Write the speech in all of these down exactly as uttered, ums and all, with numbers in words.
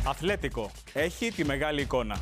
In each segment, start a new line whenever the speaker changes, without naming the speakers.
Αθλέτικο. Έχει τη μεγάλη εικόνα.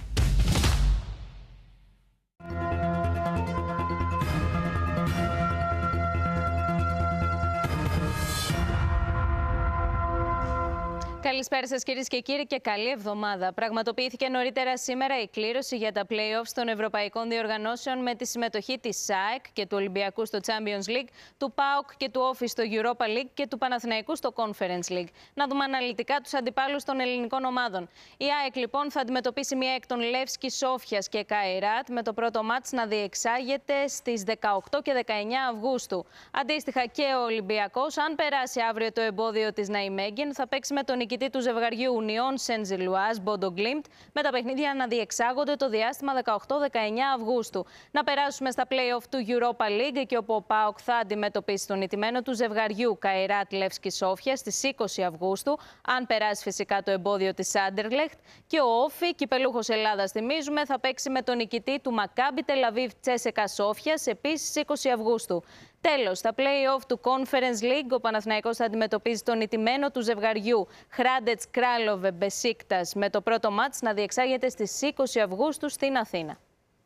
Καλησπέρα σας κυρίες και κύριοι και καλή εβδομάδα. Πραγματοποιήθηκε νωρίτερα σήμερα η κλήρωση για τα play-offs των Ευρωπαϊκών Διοργανώσεων με τη συμμετοχή της ΑΕΚ και του Ολυμπιακού στο Champions League, του ΠΑΟΚ και του Όφη στο Europa League και του Παναθηναϊκού στο Conference League. Να δούμε αναλυτικά τους αντιπάλους των ελληνικών ομάδων. Η ΑΕΚ λοιπόν θα αντιμετωπίσει μία εκ των Λεύσκη Σόφιας και Καϊράτ, με το πρώτο μάτς να διεξάγεται στις δεκαοκτώ και δεκαεννιά Αυγούστου. Αντίστοιχα και ο Ολυμπιακός, αν περάσει αύριο το εμπόδιο της Ναϊμέγγεν, θα παίξει με τον νικητή του ζευγαριού Union Saint-Gilloise Bodo Glimt, με τα παιχνίδια να διεξάγονται το διάστημα δεκαοκτώ με δεκαεννιά Αυγούστου. Να περάσουμε στα play-off του Europa League, εκεί όπου ο ΠΑΟΚ θα αντιμετωπίσει τον ηττημένο του ζευγαριού Καϊράτ Λεύσκη Σόφια στις είκοσι Αυγούστου, αν περάσει φυσικά το εμπόδιο της Άντερλεχτ. Και ο Όφη, κυπελούχος Ελλάδας θυμίζουμε, θα παίξει με τον νικητή του Μακάμπι Τελαβίβ Τσέσεκα Σόφιας επίσης είκοσι Αυγούστου. Τέλος, στα play-off του Conference League, ο Παναθηναϊκός θα αντιμετωπίζει τον ηττημένο του ζευγαριού Χράντετς Κράλοβε Μπεσίκτας, με το πρώτο μάτς να διεξάγεται στις είκοσι Αυγούστου στην Αθήνα.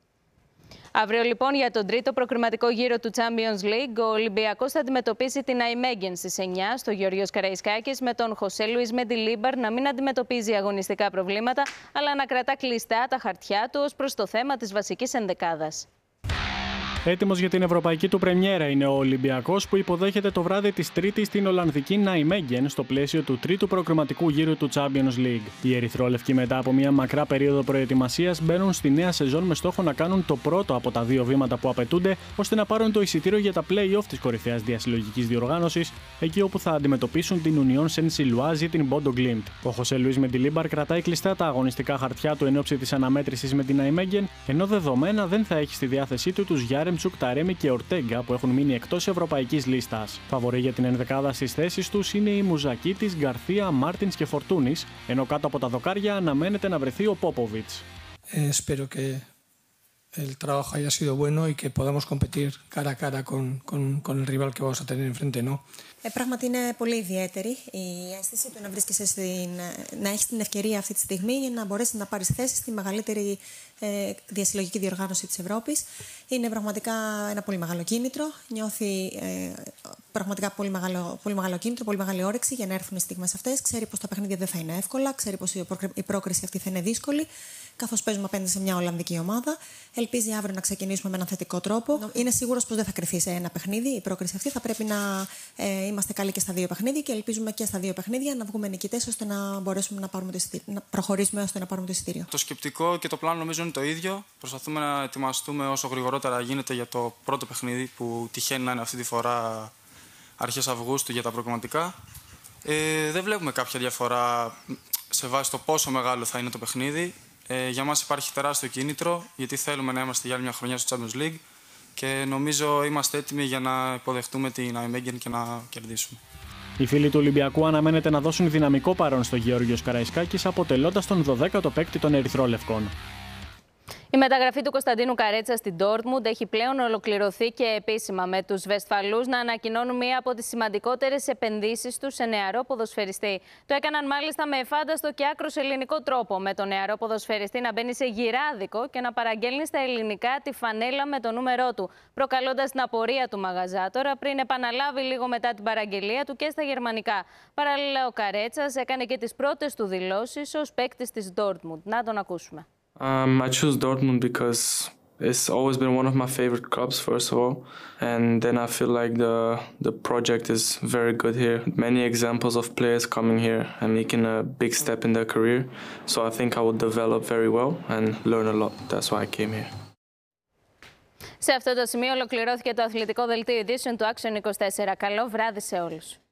Αύριο λοιπόν για τον τρίτο προκριματικό γύρο του Champions League, ο Ολυμπιακός θα αντιμετωπίσει την Ναϊμέγγεν στις εννιά στο Γεωργίος Καραϊσκάκης, με τον Χωσέ Λουίς Μεντιλίμπαρ να μην αντιμετωπίζει αγωνιστικά προβλήματα, αλλά να κρατά κλειστά τα χαρτιά του ως προς το θέμα της βασικής ενδεκάδας.
Έτοιμος για την ευρωπαϊκή του πρεμιέρα είναι ο Ολυμπιακός, που υποδέχεται το βράδυ της Τρίτης την Ολλανδική Ναϊμέγγεν στο πλαίσιο του τρίτου προκριματικού γύρου του Champions League. Οι ερυθρόλευκοι, μετά από μια μακρά περίοδο προετοιμασίας, μπαίνουν στη νέα σεζόν με στόχο να κάνουν το πρώτο από τα δύο βήματα που απαιτούνται ώστε να πάρουν το εισιτήριο για τα play-off της κορυφαίας διασυλλογικής διοργάνωσης, εκεί όπου θα αντιμετωπίσουν την Union Saint-Gilloise ή την Bodo Glimt. Ο Χωσέ Λουίς Μεντιλίμπαρ κρατάει κλειστά τα αγωνιστικά χαρτιά του εν ώψη της αναμέτρησης με την Ναϊμέγγεν, ενώ δεδομένα δεν θα έχει στη διάθεσή του τους Γιάρεμτσουκ, Ταρέμι και Ορτέγκα, που έχουν μείνει εκτός ευρωπαϊκής λίστας. Φαβορί για την ενδεκάδα στις θέσεις τους είναι οι Μουζακίτης, Γκαρθία, Μάρτινς και Φορτούνης, ενώ κάτω από τα δοκάρια αναμένεται να βρεθεί ο Πόποβιτς.
Eh, espero que el trabajo haya sido bueno y que podamos competir cara a cara con, con, con el rival que vamos a tener enfrente, ¿no?
Ε, πράγματι είναι πολύ ιδιαίτερη η αίσθηση του να βρίσκεσαι στην, να έχεις την ευκαιρία αυτή τη στιγμή για να μπορέσεις να πάρεις θέση στη μεγαλύτερη ε, διασυλλογική διοργάνωση της Ευρώπης. Είναι πραγματικά ένα πολύ μεγάλο κίνητρο. Νιώθει ε, πραγματικά πολύ μεγάλο, πολύ μεγάλο κίνητρο, πολύ μεγάλη όρεξη για να έρθουν οι στιγμές αυτές. Ξέρει πως τα παιχνίδια δεν θα είναι εύκολα, ξέρει πως η πρόκριση αυτή θα είναι δύσκολη, καθώς παίζουμε απέναντι σε μια Ολλανδική ομάδα. Ελπίζει αύριο να ξεκινήσουμε με έναν θετικό τρόπο. Είναι σίγουρος πως δεν θα κρυθεί σε ένα παιχνίδι η πρόκριση αυτή. Θα πρέπει να ε, είμαστε καλοί και στα δύο παιχνίδια και ελπίζουμε και στα δύο παιχνίδια να βγούμε νικητές ώστε να μπορέσουμε να, πάρουμε το να προχωρήσουμε ώστε να πάρουμε το εισιτήριο.
Το σκεπτικό και το πλάνο νομίζω είναι το ίδιο. Προσπαθούμε να ετοιμαστούμε όσο γρηγορότερα γίνεται για το πρώτο παιχνίδι που τυχαίνει να είναι αυτή τη φορά αρχές Αυγούστου για τα προκριματικά. Ε, δεν βλέπουμε κάποια διαφορά σε βάση το πόσο μεγάλο θα είναι το παιχνίδι. Ε, για μας υπάρχει τεράστιο κίνητρο, γιατί θέλουμε να είμαστε για άλλη μια χρονιά στο Champions League και νομίζω είμαστε έτοιμοι για να υποδεχτούμε την Ναϊμέγγεν και να κερδίσουμε.
Οι φίλοι του Ολυμπιακού αναμένεται να δώσουν δυναμικό παρόν στο Γεώργιος Καραϊσκάκης, αποτελώντας τον δωδέκατο παίκτη των ερυθρόλευκων.
Η μεταγραφή του Κωνσταντίνου Καρέτσα στην Ντόρτμουντ έχει πλέον ολοκληρωθεί και επίσημα, με τους Βεσφαλούς να ανακοινώνουν μία από τις σημαντικότερες επενδύσεις τους σε νεαρό ποδοσφαιριστή. Το έκαναν μάλιστα με εφάνταστο και άκρος ελληνικό τρόπο, με τον νεαρό ποδοσφαιριστή να μπαίνει σε γυράδικο και να παραγγέλνει στα ελληνικά τη φανέλα με το νούμερό του, προκαλώντας την απορία του μαγαζάτορα πριν επαναλάβει λίγο μετά την παραγγελία του και στα γερμανικά. Παράλληλα, ο Καρέτσας έκανε και τις πρώτες του δηλώσεις ως παίκτης της Ντόρτμουντ. Να τον ακούσουμε.
Um, I choose Dortmund because it's always been one of my favorite clubs, first of all, and then I feel like the the project is very good here. Many examples of players coming here and making a big step in their career, so I think I will develop very well and learn a lot. That's why I came here.
Σε αυτό το σημείο ολοκληρώθηκε το αθλητικό δελτίο ειδήσεων του Action είκοσι τέσσερα. Καλό βράδυ σε όλους.